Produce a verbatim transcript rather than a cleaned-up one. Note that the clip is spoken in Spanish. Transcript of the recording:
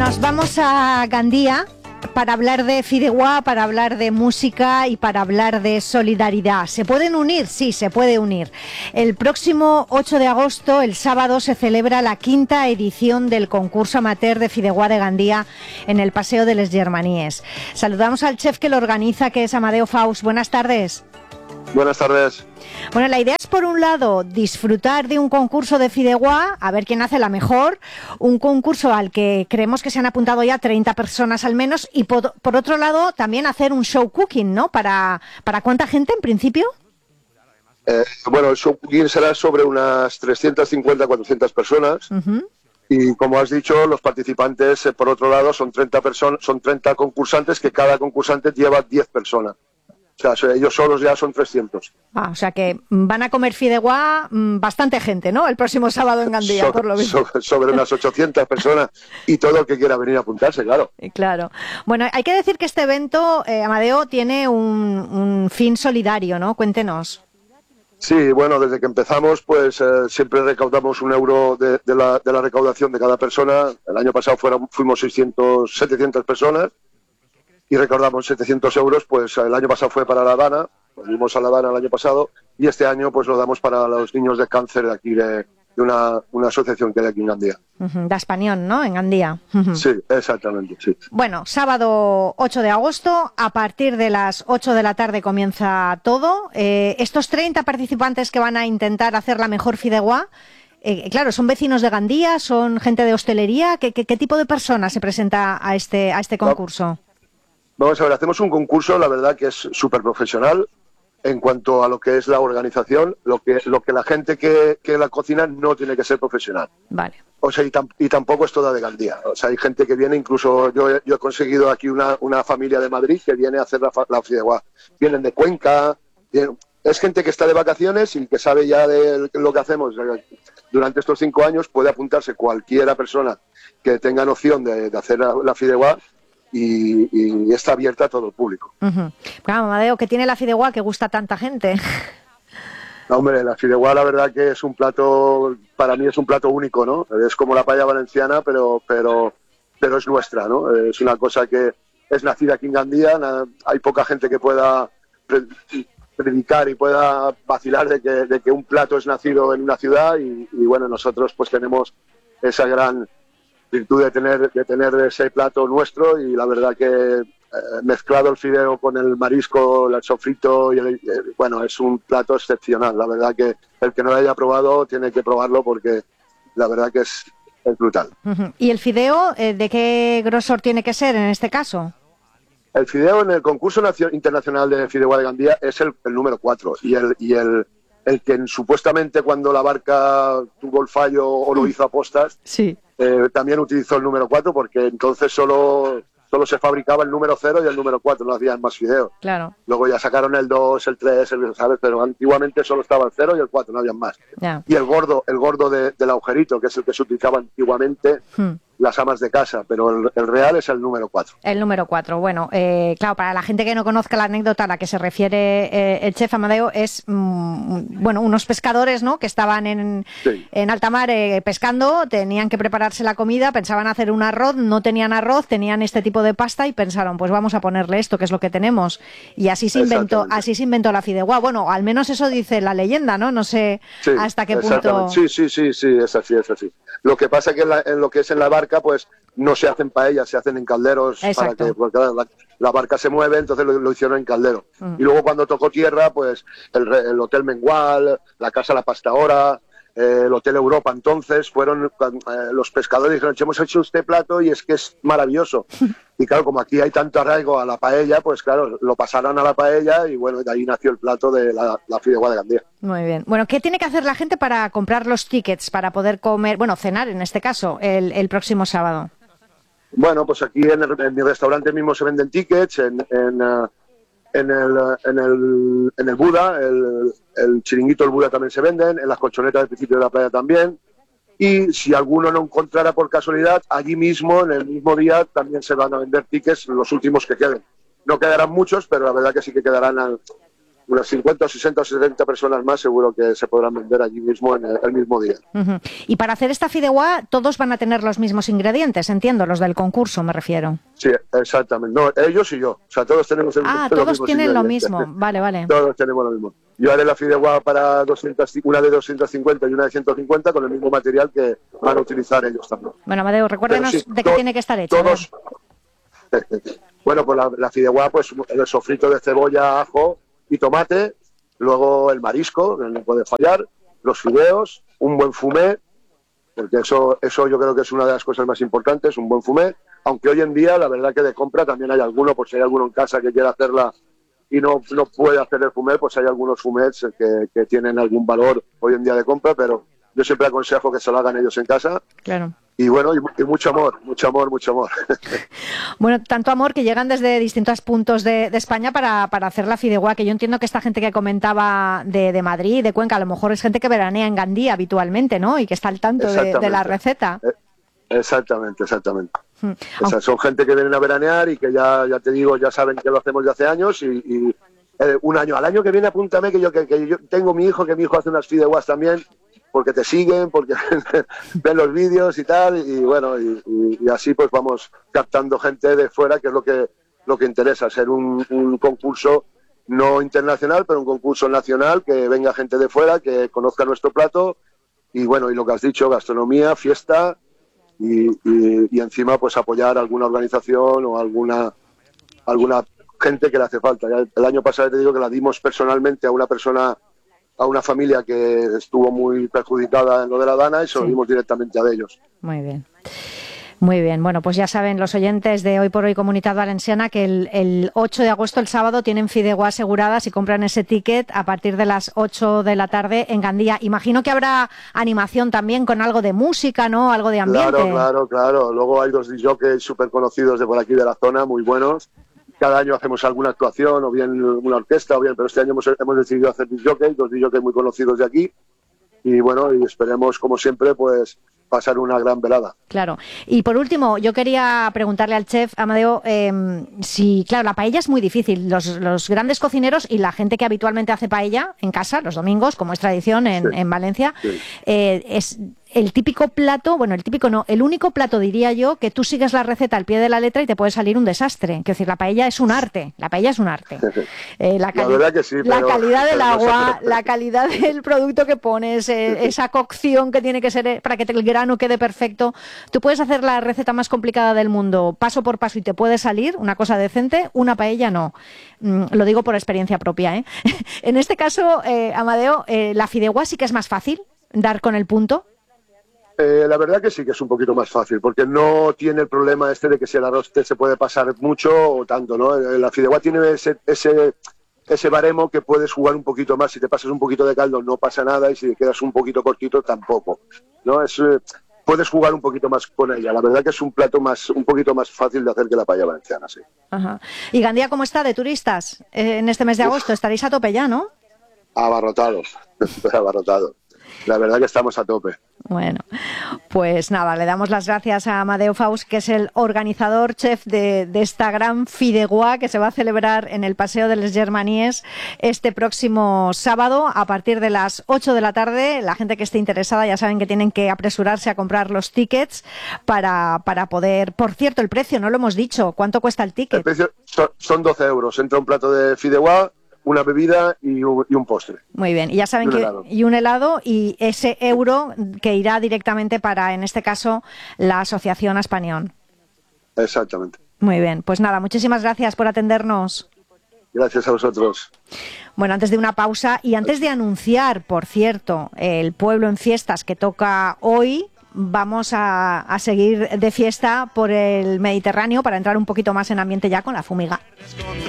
Nos vamos a Gandía para hablar de fideuá, para hablar de música y para hablar de solidaridad. ¿Se pueden unir? Sí, se puede unir. El próximo ocho de agosto, el sábado, se celebra la quinta edición del concurso amateur de fideuá de Gandía en el Paseo de les Germaníes. Saludamos al chef que lo organiza, que es Amadeo Faust. Buenas tardes. Buenas tardes. Bueno, la idea es, por un lado, disfrutar de un concurso de fideuá, a ver quién hace la mejor, un concurso al que creemos que se han apuntado ya treinta personas al menos, y por, por otro lado, también hacer un show cooking, ¿no? ¿Para, para cuánta gente, en principio? Eh, bueno, el show cooking será sobre unas trescientas cincuenta, cuatrocientas personas. Uh-huh. Y como has dicho, los participantes, eh, por otro lado, son treinta personas, son treinta concursantes, que cada concursante lleva diez personas. O sea, ellos solos ya son trescientos. Ah, o sea que van a comer fideuá bastante gente, ¿no? El próximo sábado en Gandía, so, por lo menos. So, sobre unas ochocientas personas y todo el que quiera venir a apuntarse, claro. Claro. Bueno, hay que decir que este evento, eh, Amadeo, tiene un, un fin solidario, ¿no? Cuéntenos. Sí, bueno, desde que empezamos, pues eh, siempre recaudamos un euro de, de, la, de la recaudación de cada persona. El año pasado fueron, fuimos seiscientas, setecientas personas. Y recordamos setecientos euros, pues el año pasado fue para La Habana, volvimos a La Habana el año pasado, y este año pues lo damos para los niños de cáncer de aquí, de, de una, una asociación que hay aquí en Gandía. Uh-huh, de Español, ¿no? En Gandía. Uh-huh. Sí, exactamente, sí. Bueno, sábado ocho de agosto, a partir de las ocho de la tarde comienza todo. Eh, estos treinta participantes que van a intentar hacer la mejor fideuá, Eh, claro, ¿son vecinos de Gandía? ¿Son gente de hostelería? ¿Qué, qué, qué tipo de personas se presenta a este, a este concurso? Vamos a ver, hacemos un concurso, la verdad que es súper profesional en cuanto a lo que es la organización, lo que lo que la gente que, que la cocina no tiene que ser profesional. Vale. O sea, y, tam, y tampoco es toda de Gandía. O sea, hay gente que viene, incluso yo, yo he conseguido aquí una, una familia de Madrid que viene a hacer la, la fideuá. Vienen de Cuenca, vienen, es gente que está de vacaciones y que sabe ya de lo que hacemos. Durante estos cinco años puede apuntarse cualquiera persona que tenga noción de, de hacer la, la fideuá. Y, y está abierta a todo el público. Uh-huh. Claro, Amadeo, ¿qué tiene la fideuá que gusta a tanta gente? No, hombre, la fideuá la verdad que es un plato, para mí es un plato único, ¿no? Es como la paella valenciana, pero pero pero es nuestra, ¿no? Es una cosa que es nacida aquí en Gandía, hay poca gente que pueda predicar y pueda vacilar de que, de que un plato es nacido en una ciudad y, y bueno, nosotros pues tenemos esa gran virtud de tener de tener ese plato nuestro y la verdad que eh, mezclado el fideo con el marisco, el sofrito y el, eh, bueno, es un plato excepcional. La verdad que el que no lo haya probado tiene que probarlo porque la verdad que es, es brutal. Uh-huh. ¿Y el fideo eh, de qué grosor tiene que ser en este caso? El fideo en el concurso nacio- internacional de fideuá de Gandía es el, el número cuatro y el y el el que supuestamente cuando la barca tuvo el fallo o lo hizo a postas, sí. eh, también utilizó el número cuatro porque entonces solo, solo se fabricaba el número cero y el número cuatro, no hacían más fideos. Claro. Luego ya sacaron el dos, el tres, el, ¿sabes? Pero antiguamente solo estaba el cero y el cuatro, no habían más. Yeah. Y el gordo, el gordo de, del agujerito, que es el que se utilizaba antiguamente, hmm. las amas de casa, pero el, el real es el número cuatro. El número cuatro, bueno, eh, claro, para la gente que no conozca la anécdota a la que se refiere eh, el chef Amadeo, es, mm, bueno, unos pescadores, ¿no?, que estaban en, sí. en alta mar eh, pescando, tenían que prepararse la comida, pensaban hacer un arroz, no tenían arroz, tenían este tipo de pasta y pensaron, pues vamos a ponerle esto, que es lo que tenemos, y así se inventó, así se inventó la fideuá. Bueno, al menos eso dice la leyenda, ¿no? No sé sí, hasta qué punto... Sí, sí, sí, sí, es así, es así. Lo que pasa es que en, la, en lo que es en la barca, pues no se hacen paellas, se hacen en calderos. Exacto. Para que porque la, la barca se mueve, entonces lo, lo hicieron en caldero. Mm. Y luego cuando tocó tierra, pues el, el Hotel Mengual, la Casa La Pastadora, eh, el Hotel Europa, entonces fueron eh, los pescadores dijeron, hemos hecho este plato y es que es maravilloso. Y claro, como aquí hay tanto arraigo a la paella, pues claro, lo pasaron a la paella y bueno, de ahí nació el plato de la, la fideuá de Gandía. Muy bien. Bueno, ¿qué tiene que hacer la gente para comprar los tickets, para poder comer, bueno, cenar en este caso, el, el próximo sábado? Bueno, pues aquí en, el, en mi restaurante mismo se venden tickets, en, en, uh, en, el, en, el, en el Buda, el, el chiringuito del Buda también se venden, en las colchonetas del principio de la playa también. Y si alguno no encontrara por casualidad, allí mismo, en el mismo día, también se van a vender tickets, los últimos que queden. No quedarán muchos, pero la verdad que sí que quedarán al, unas cincuenta, sesenta o setenta personas más seguro que se podrán vender allí mismo en el, el mismo día. Uh-huh. Y para hacer esta fideuá todos van a tener los mismos ingredientes, entiendo, los del concurso me refiero. Sí, exactamente. No, ellos y yo. O sea, todos tenemos el, ah, los todos tienen lo mismo. Vale, vale. Todos tenemos lo mismo. Yo haré la fideuá para doscientos, una de doscientos cincuenta y una de ciento cincuenta con el mismo material que van a utilizar ellos también. Bueno, Amadeu, recuérdenos sí, de qué tiene que estar hecho. Todos. Bueno, pues la, la fideuá, pues el sofrito de cebolla, ajo y tomate, luego el marisco, que no puede fallar, los fideos, un buen fumé, porque eso, eso yo creo que es una de las cosas más importantes, un buen fumé, aunque hoy en día la verdad que de compra también hay alguno, por si hay alguno en casa que quiera hacerla y no, no puede hacer el fumé, pues hay algunos fumets que, que tienen algún valor hoy en día de compra, pero yo siempre aconsejo que se lo hagan ellos en casa. Claro. Y bueno, y, y mucho amor, mucho amor, mucho amor. Bueno, tanto amor que llegan desde distintos puntos de, de España para, para hacer la fideuá, que yo entiendo que esta gente que comentaba de, de Madrid, de Cuenca, a lo mejor es gente que veranea en Gandía habitualmente, ¿no? Y que está al tanto de, de la receta. Exactamente, exactamente. Hmm. O sea, son gente que vienen a veranear y que ya, ya te digo, ya saben que lo hacemos de hace años y, y eh, un año, al año que viene apúntame que yo, que, que yo tengo mi hijo, que mi hijo hace unas fideuás también, porque te siguen, porque ven los vídeos y tal, y bueno, y, y, y así pues vamos captando gente de fuera, que es lo que lo que interesa, ser un, un concurso no internacional, pero un concurso nacional, que venga gente de fuera, que conozca nuestro plato, y bueno, y lo que has dicho, gastronomía, fiesta, y, y, y encima pues apoyar alguna organización o alguna alguna gente que le hace falta. Ya el año pasado te digo que la dimos personalmente a una persona, a una familia que estuvo muy perjudicada en lo de la Dana y se lo dimos directamente a ellos. Muy bien. Muy bien, bueno, pues ya saben los oyentes de Hoy por Hoy Comunitat Valenciana que el, el ocho de agosto, el sábado, tienen fideuá asegurada si compran ese ticket a partir de las ocho de la tarde en Gandía. Imagino que habrá animación también con algo de música, ¿no? Algo de ambiente. Claro, claro, claro. Luego hay dos disjockeys súper conocidos de por aquí de la zona, muy buenos. Cada año hacemos alguna actuación, o bien una orquesta, o bien, pero este año hemos, hemos decidido hacer disjockeys, dos disjockeys muy conocidos de aquí. Y bueno, y esperemos, como siempre, pues pasar una gran velada. Claro. Y por último, yo quería preguntarle al chef Amadeu eh, si, claro, la paella es muy difícil. Los, los grandes cocineros y la gente que habitualmente hace paella en casa los domingos, como es tradición en, sí. en Valencia, sí. eh, es el típico plato, bueno, el típico no, el único plato, diría yo, que tú sigues la receta al pie de la letra y te puede salir un desastre. Quiero decir, la paella es un arte, la paella es un arte. Eh, la, cali- la, verdad que sí, la pero, calidad del pero agua, no sé. la calidad del producto que pones, eh, esa cocción que tiene que ser para que el grano quede perfecto. Tú puedes hacer la receta más complicada del mundo paso por paso y te puede salir una cosa decente, una paella no. Mm, lo digo por experiencia propia, ¿eh? En este caso, eh, Amadeu, eh, la fideuá sí que es más fácil dar con el punto. Eh, la verdad que sí que es un poquito más fácil, porque no tiene el problema este de que si el arroz te se puede pasar mucho o tanto, ¿no? La fideuá tiene ese, ese, ese baremo que puedes jugar un poquito más. Si te pasas un poquito de caldo no pasa nada, y si te quedas un poquito cortito tampoco, ¿no? Es, eh, puedes jugar un poquito más con ella. La verdad que es un plato más, un poquito más fácil de hacer que la paella valenciana, sí. Ajá. ¿Y Gandía cómo está de turistas eh, en este mes de agosto? Estaréis a tope ya, ¿no? Abarrotados, abarrotados. La verdad que estamos a tope. Bueno, pues nada, le damos las gracias a Amadeu Faus, que es el organizador, chef de, de esta gran fideuá que se va a celebrar en el Paseo de les Germanies este próximo sábado a partir de las ocho de la tarde. La gente que esté interesada ya saben que tienen que apresurarse a comprar los tickets para, para poder... Por cierto, el precio, no lo hemos dicho. ¿Cuánto cuesta el ticket? El precio son, son doce euros. Entra un plato de fideuá, una bebida y un, y un postre. Muy bien, y ya saben y que helado. y un helado y ese euro que irá directamente para, en este caso, la Asociación Aspanión. Exactamente. Muy bien, pues nada, muchísimas gracias por atendernos. Gracias a vosotros. Bueno, antes de una pausa y antes de anunciar, por cierto, el Pueblo en Fiestas que toca hoy, vamos a, a seguir de fiesta por el Mediterráneo para entrar un poquito más en ambiente ya con la fumiga.